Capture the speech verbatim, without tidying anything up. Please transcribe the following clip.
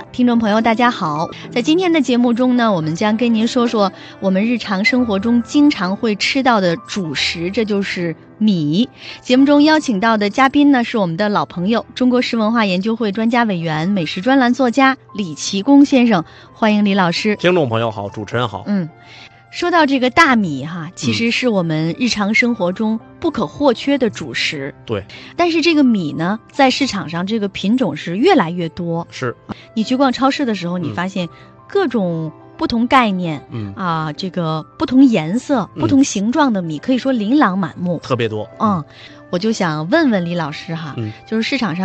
听众朋友大家好，在今天的节目中呢，我们将跟您说说我们日常生活中经常会吃到的主食，这就是米。节目中邀请到的嘉宾呢，是我们的老朋友，中国食文化研究会专家委员、美食专栏作家李奇功先生，欢迎李老师。 听众朋友好，主持人好。 嗯，说到这个大米哈，其实是我们日常生活中不可或缺的主食。 嗯、对。 但是这个米呢，在市场上这个品种是越来越多。 是。 你去逛超市的时候，你发现各种不同概念， 嗯啊，这个不同颜色、 嗯、 不同形状的米，可以说琳琅满目， 特别多。 嗯，我就想问问李老师哈， 嗯， 就是市场上